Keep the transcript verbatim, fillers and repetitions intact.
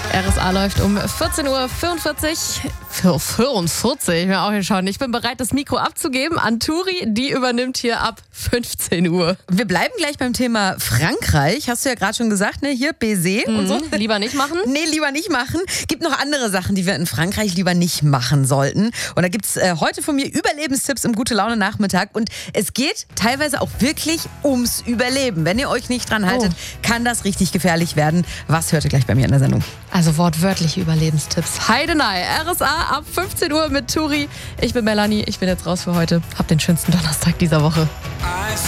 R S A läuft um vierzehn Uhr fünfundvierzig. Für vierundvierzig, mir auch hier schauen. Ich bin bereit, das Mikro abzugeben an Turi. Die übernimmt hier ab fünfzehn Uhr. Wir bleiben gleich beim Thema Frankreich. Hast du ja gerade schon gesagt, ne? Hier Baiser Mhm. und so. Lieber nicht machen? Nee, lieber nicht machen. Gibt noch andere Sachen, die wir in Frankreich lieber nicht machen sollten. Und da gibt's äh, heute von mir Überlebenstipps im Gute-Laune-Nachmittag. Und es geht teilweise auch wirklich ums Überleben. Wenn ihr euch nicht dran haltet, Oh. kann das richtig gefährlich werden. Was hört ihr gleich bei mir in der Sendung? Also wortwörtliche Überlebenstipps. Heidenei, R S A ab fünfzehn Uhr mit Turi. Ich bin Melanie, ich bin jetzt raus für heute. Habt den schönsten Donnerstag dieser Woche.